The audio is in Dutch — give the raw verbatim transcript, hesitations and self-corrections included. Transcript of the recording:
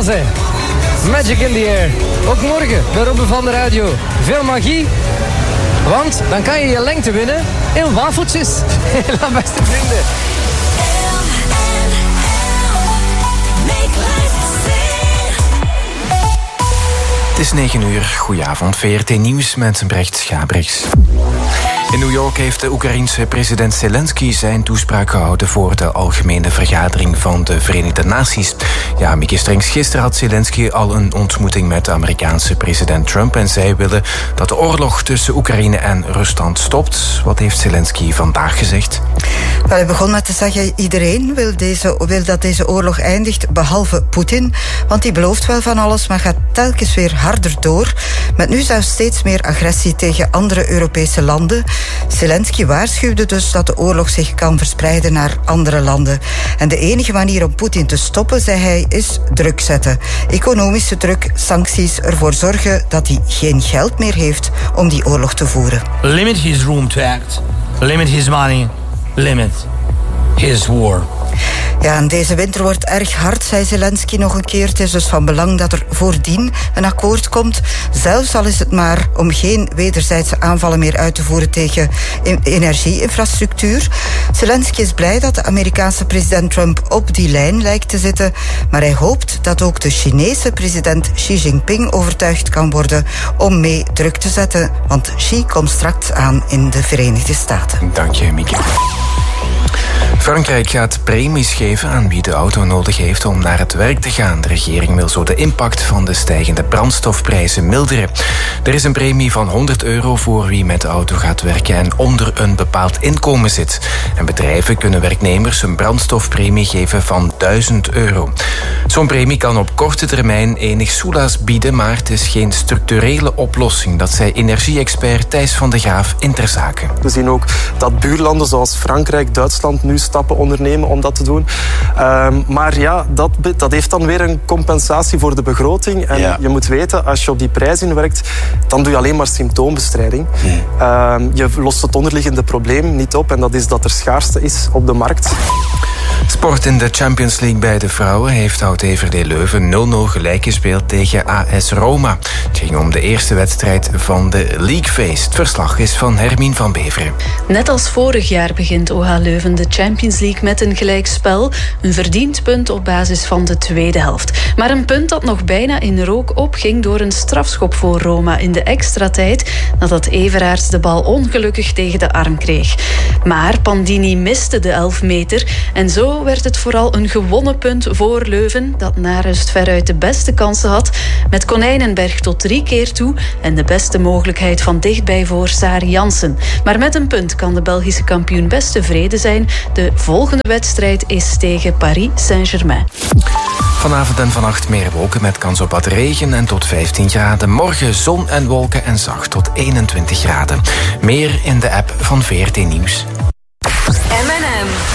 Ja, zeg. Magic in the air. Ook morgen bij Robben van de Radio. Veel magie. Want dan kan je je lengte winnen in wafeltjes. Hela, beste vrienden. Het is negen uur. Goedenavond. V R T Nieuws met Brecht Schabriks. In New York heeft de Oekraïense president Zelensky zijn toespraak gehouden voor de algemene vergadering van de Verenigde Naties. Ja, Mieke Strengs, gisteren had Zelensky al een ontmoeting met de Amerikaanse president Trump en zij willen dat de oorlog tussen Oekraïne en Rusland stopt. Wat heeft Zelensky vandaag gezegd? Wel, hij begon met te zeggen, iedereen wil, deze, wil dat deze oorlog eindigt, behalve Poetin. Want die belooft wel van alles, maar gaat telkens weer harder door. Met nu zelfs steeds meer agressie tegen andere Europese landen. Zelensky waarschuwde dus dat de oorlog zich kan verspreiden naar andere landen. En de enige manier om Poetin te stoppen, zei hij, is druk zetten. Economische druk, sancties, ervoor zorgen dat hij geen geld meer heeft om die oorlog te voeren. Limit his room to act. Limit his money. Limit his war. Ja, en deze winter wordt erg hard, zei Zelensky nog een keer. Het is dus van belang dat er voordien een akkoord komt. Zelfs al is het maar om geen wederzijdse aanvallen meer uit te voeren tegen energieinfrastructuur. Zelensky is blij dat de Amerikaanse president Trump op die lijn lijkt te zitten. Maar hij hoopt dat ook de Chinese president Xi Jinping overtuigd kan worden om mee druk te zetten. Want Xi komt straks aan in de Verenigde Staten. Dank je, Mieke. Frankrijk gaat premies geven aan wie de auto nodig heeft om naar het werk te gaan. De regering wil zo de impact van de stijgende brandstofprijzen milderen. Er is een premie van honderd euro voor wie met de auto gaat werken en onder een bepaald inkomen zit. En bedrijven kunnen werknemers een brandstofpremie geven van duizend euro. Zo'n premie kan op korte termijn enig soelaas bieden, maar het is geen structurele oplossing. Dat zei energie-expert Thijs van de Graaf in Ter Zaken. We zien ook dat buurlanden zoals Frankrijk, Duitsland nu stappen ondernemen om dat te doen. Um, maar ja, dat, dat heeft dan weer een compensatie voor de begroting. En ja. Je moet weten, als je op die prijs inwerkt, dan doe je alleen maar symptoombestrijding. Hmm. Um, je lost het onderliggende probleem niet op en dat is dat er schaarste is op de markt. Sport in de Champions League bij de vrouwen heeft Oud E V R D Leuven nul nul gelijk gespeeld tegen A S Roma. Het ging om de eerste wedstrijd van de Leaguefeest. Het verslag is van Hermine van Beveren. Net als vorig jaar begint O H Leuven de Champions League met een gelijkspel. Een verdiend punt op basis van de tweede helft. Maar een punt dat nog bijna in rook opging door een strafschop voor Roma in de extra tijd, nadat Everaerts de bal ongelukkig tegen de arm kreeg. Maar Pandini miste de elf meter en zo werd het vooral een gewonnen punt voor Leuven, dat na rust veruit de beste kansen had, met Konijnenberg tot drie keer toe en de beste mogelijkheid van dichtbij voor Sari Jansen. Maar met een punt kan de Belgische kampioen best tevreden zijn. De volgende wedstrijd is tegen Paris Saint-Germain. Vanavond en vannacht meer wolken met kans op wat regen en tot vijftien graden. Morgen zon en wolken en zacht tot eenentwintig graden. Meer in de app van V R T Nieuws. M en M.